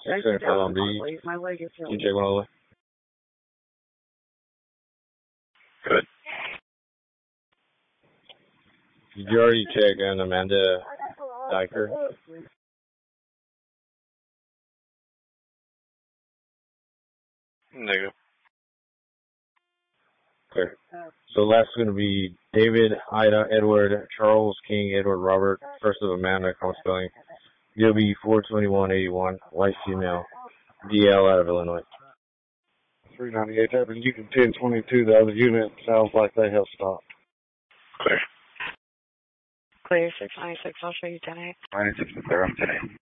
675 on B. My leg is Can you check one all the way? Good. Did you already check on Amanda Diker? Negative. Clear. So last is going to be David, Ida, Edward, Charles, King, Edward, Robert, first of Amanda, common spelling. DOB 42181, white female, DL out of Illinois. 398, that was Unit 1022. The other unit sounds like they have stopped. Clear. Clear 696. I'll show you 10-8. 96 is there. I'm 10-8.